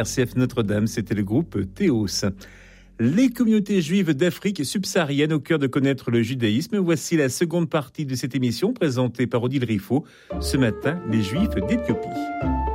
RCF Notre-Dame, c'était le groupe Théos. Les communautés juives d'Afrique subsaharienne au cœur de connaître le judaïsme. Voici la seconde partie de cette émission présentée par Odile Riffaut. Ce matin, les Juifs d'Éthiopie.